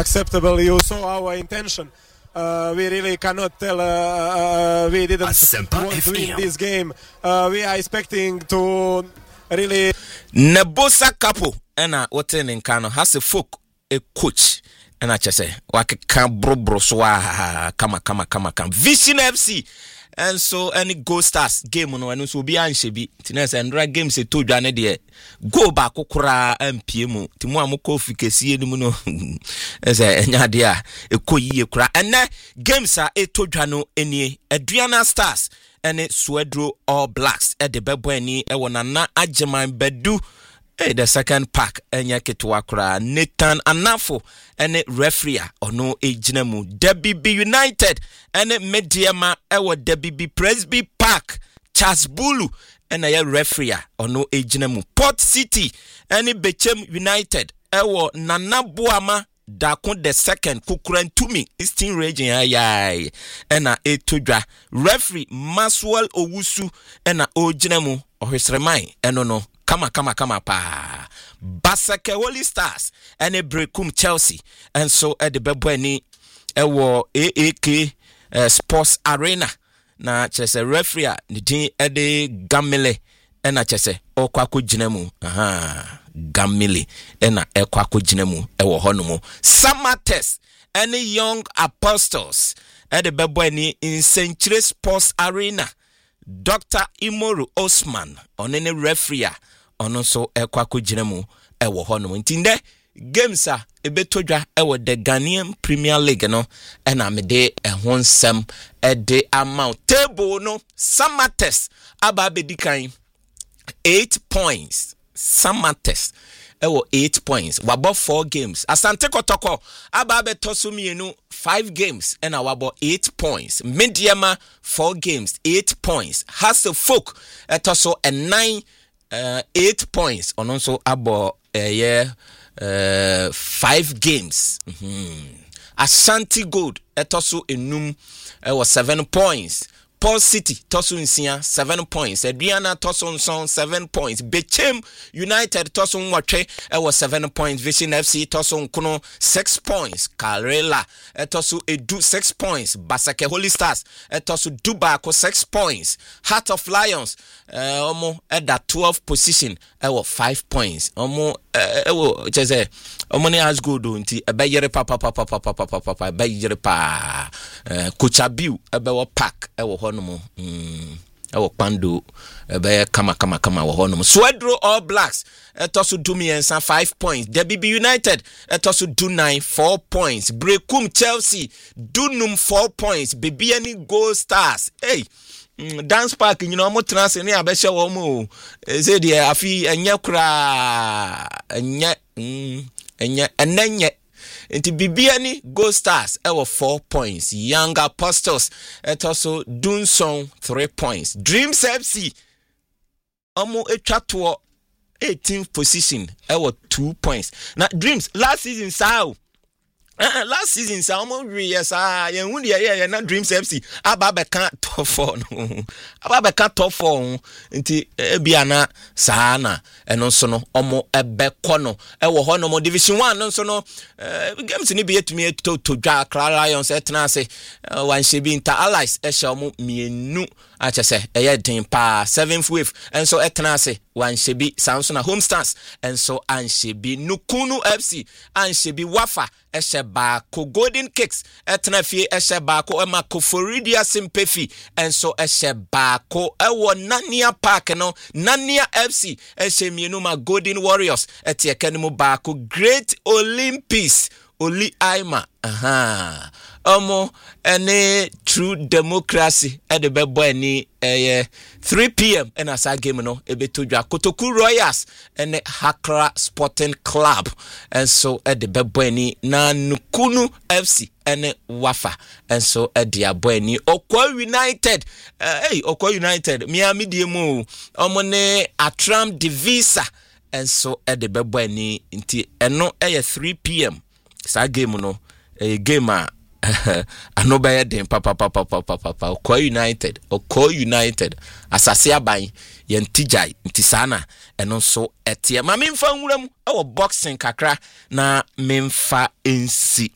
unacceptable. You saw our intention. We really cannot tell we didn't want to win this game. We are expecting to really Nebosa Kapo ena wote nkano has a folk a coach ena chese wakeka bro so kama Vision FC and so any Go Stars game no enu so bi anhye bi tinese ndra game se to dwane de go ba kokora ampie mu timu amko fikesi eni mu no ese enya de a ekoyiye kura ene games a eto dwano eni Aduana Stars ene Swedro All Blacks e de bebo ani e wonana Ajeman Bedu the second pack enya ketwa kura Nathan Anafo ene referee ono ejinamu WB United ene Mediama ewo WB Presby Park Charles Bulu ene ya referee ono ejinamu Port City ene Bechem United ewo Nanabuama Dakon the second Kukurantumi Eastern region ayai ena etodwa referee Maswell Owusu ena ojinamu ohwesremai eno no kama pa Basake Holy Stars ene Brekum Chelsea and so at the bebweni ewo AAK Sports Arena na chese referee ni din ede Gamile ena chese okwako jinemu Gamile ena ekwako jinemu ewo honomo Samates ene Young Apostles at the bebweni in Century Sports Arena Dr. Imoru Osman onene referee ono so ekwako jinemu ewo honomo ntinde games a ebetodwa ewo the Ghanaian Premier League no ena mede ehonsem ede amount table no Samates aba bedikan 8 points Samates ewo 8 points wabo 4 games Asante Kotoko aba betoso mienu 5 games ena wabo 8 points Mediama 4 games 8 points Hasselfolk etoso 8 points ononso abo 5 games Ashanti Gold etoso enum was 7 points Paul City toso nsia 7 points Aduana toso nson 7 points Bechem United toso nwotwe was 7 points Vision FC toso nkono 6 points Karela toso edu 6 points Basake Holy Stars toso Dubako 6 points Heart of Lions omo at that 12th position 5 points omo cheze omo ne has good nti ebeyere papa ebeyere pa Kochabiu ebewo park honomo ewo pando ebe kama wo honomo Swedro All Blacks etoso dumiensa 5 points WB United etoso do 9 4 points Brekum Chelsea dunum 4 points Bibiani Go Stars Dance Park nyina mo trans ne abehye wo mo say de afi enye kura enye Inti Bibiani Go Stars ewo 4 points Young Apostles etoso Dunson 3 points Dreams FC omo etwato 18th position ewo 2 points na Dreams last season sao last season sa omo yes yen hu de na Dreams FC ababeka top 4 no ababeka top 4 nti biana sa na eno so no omo ebekọ no ewo ho no Division 1 no so no games ni be etumi to dwa Accra Lions etna se wan shebi Inter Allies ehye omo mienu achese den pa 7th wave enso etna se wan shebi Samsung Homestars enso anshebi Nukunu FC anshebi Wafa ehye baako Golden Cakes etna fie ehye baako Emakoforidia Simpefi enso ehye baako ewo Nania Park no Nania FC ehye mienu ma Golden Warriors etiekanimu baako Great Olympics Oli Aima omo ene True Democracy at the bebo ani 3 p.m. and as I game no ebetodwa Kotoku Royals and Accra Sporting Club and so at the bebo ani na Nukunu FC and Wafa and so at the abweni Okwa United Okwa United Miami Diemu omone Atram Divisa and so at the bebo ani nti eno 3 p.m. sa game no game anoba den papa Okwa United asase aban yentijai ntisana eno so etie ma memfa nwuram boxing kakra na memfa ensi